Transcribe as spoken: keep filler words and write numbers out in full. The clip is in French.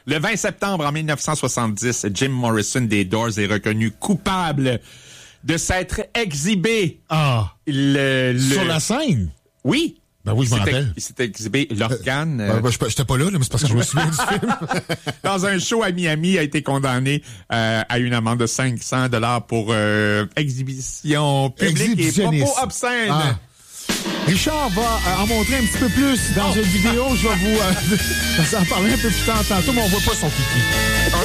Le vingt septembre en dix-neuf cent soixante-dix, Jim Morrison des Doors est reconnu coupable de s'être exhibé. Ah. Le, le... Sur la scène? Oui. Ben oui, je m'en C'était- rappelle. Il s'était exhibé l'organe. Euh, euh, ben, je- j'étais pas là, là, mais c'est parce que je me souviens du film. dans un show à Miami, il a été condamné euh, à une amende de cinq cents dollars pour euh, exhibition publique et Exhibitionnisme. propos obscènes. Ah. Richard va euh, en montrer un petit peu plus dans Oh. une vidéo. Je vais vous euh, en parler un peu plus tard tantôt, mais on voit pas son kiki.